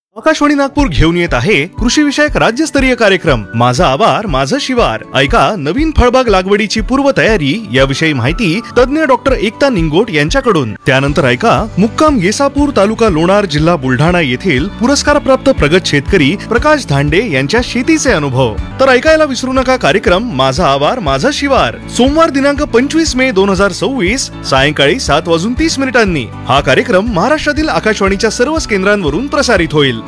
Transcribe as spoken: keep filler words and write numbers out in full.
आकाशवाणी नागपूर घेऊन येत आहे कृषी विषयक राज्यस्तरीय कार्यक्रम माझा आवार माझं शिवार. ऐका नवीन फळबाग लागवडीची पूर्वतयारी याविषयी माहिती तज्ञ डॉक्टर एकता निंगोट यांच्याकडून. त्यानंतर ऐका मुक्काम येसापूर तालुका लोणार जिल्हा बुलढाणा येथील पुरस्कारप्राप्त प्रगत शेतकरी प्रकाश धांडे यांच्या शेतीचे अनुभव. तर ऐकायला विसरू नका कार्यक्रम माझा आवार माझं शिवार सोमवार दिनांक पंचवीस मे दोन हजार सव्वीस सायंकाळी सात वाजून तीस मिनिटांनी. हा कार्यक्रम महाराष्ट्रातील आकाशवाणीच्या सर्वच केंद्रांवरून प्रसारित होईल.